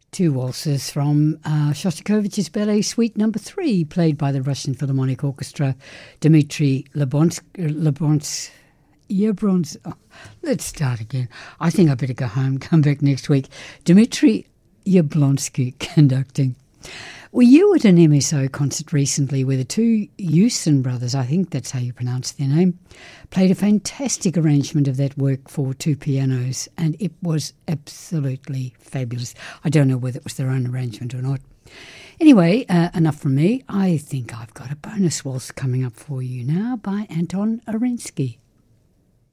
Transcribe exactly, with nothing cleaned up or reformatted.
Two waltzes from uh, Shostakovich's Ballet Suite Number Three, played by the Russian Philharmonic Orchestra, Dmitry Lebons. Lebons Yablons. Oh, let's start again. I think I better go home, come back next week. Dmitry Yablonsky conducting. Were you at an M S O concert recently where the two Hewson brothers, I think that's how you pronounce their name, played a fantastic arrangement of that work for two pianos, and it was absolutely fabulous. I don't know whether it was their own arrangement or not. Anyway, uh, enough from me. I think I've got a bonus waltz coming up for you now by Anton Arensky.